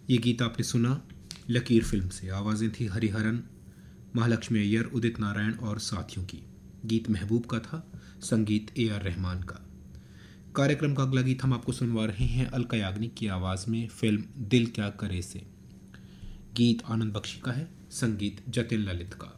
ये गीत आपने सुना लकीर फिल्म से। आवाज़ें थी हरिहरन, महालक्ष्मी अय्यर, उदित नारायण और साथियों की। गीत महबूब का था, संगीत AR रहमान का। कार्यक्रम का अगला गीत हम आपको सुनवा रहे हैं अलका याग्निक की आवाज़ में, फिल्म दिल क्या करे से। गीत आनंद बख्शी का है, संगीत जतिन ललित का।